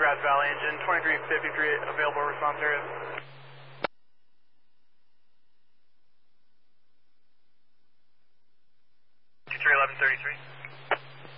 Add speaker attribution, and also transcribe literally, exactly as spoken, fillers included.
Speaker 1: Grass Valley engine, twenty-three fifty-three available response areas. two three eleven thirty-three.